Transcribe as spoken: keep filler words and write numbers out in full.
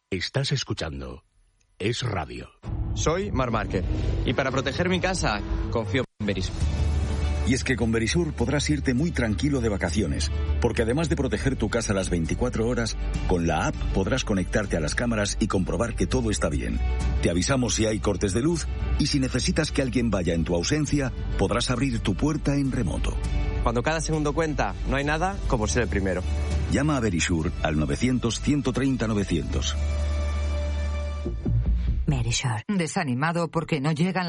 Estás escuchando Es Radio. Soy Mar Márquez y para proteger mi casa confío en Verisur. Y es que con Verisur podrás irte muy tranquilo de vacaciones, porque además de proteger tu casa las veinticuatro horas, con la app podrás conectarte a las cámaras y comprobar que todo está bien. Te avisamos si hay cortes de luz y si necesitas que alguien vaya en tu ausencia, podrás abrir tu puerta en remoto. Cuando cada segundo cuenta, no hay nada como ser el primero. Llama a Verisur al novecientos, ciento treinta, novecientos. Verisur. Desanimado porque no llegan